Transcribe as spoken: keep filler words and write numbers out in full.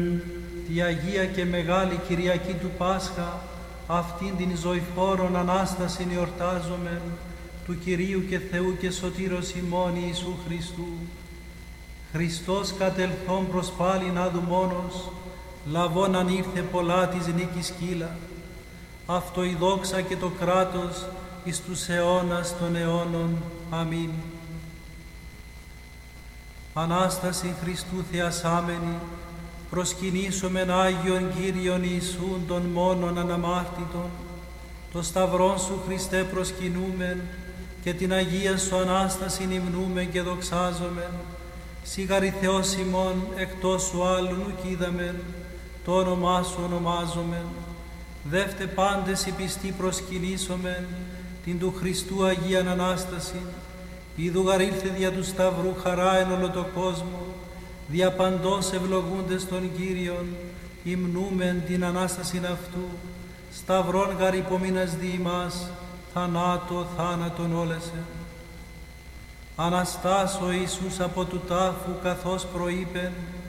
Τη Αγία και Μεγάλη Κυριακή του Πάσχα, αυτήν την ζωηφόρον Ανάστασιν εορτάζομεν, του Κυρίου και Θεού και Σωτήρος ημών Ιησού Χριστού. Χριστός κατελθόν προς πάλιν άδου μόνος, λαβών αν ήρθε πολλά της νίκης κύλα. Αυτό η δόξα και το κράτος εις τους αιώνας των αιώνων. Αμήν. Ανάσταση Χριστού θεασάμενη, προσκυνήσομεν Άγιον Κύριον Ιησούν των μόνον αναμάρτητον, το Σταυρόν Σου Χριστέ προσκυνούμεν και την Αγία Σου Ανάστασιν υμνούμεν και δοξάζομεν. Σιγαρη Θεός ημών εκτός Σου άλλου νουκ είδαμεν, το όνομά Σου ονομάζομεν. Δεύτε πάντες οι πιστοί προσκυνήσομεν την του Χριστού Αγίαν Ανάστασιν, είδου γαρ ήλθε δια του Σταυρού χαρά εν όλο το κόσμο, δια παντός ευλογούντες των Κύριων, υμνούμεν την Ανάστασιν αυτού, Σταυρόν γαρ υπομείνας δι' ημάς, θανάτω θάνατον όλεσεν. Αναστάς ο Ιησούς από του τάφου καθώς προείπεν,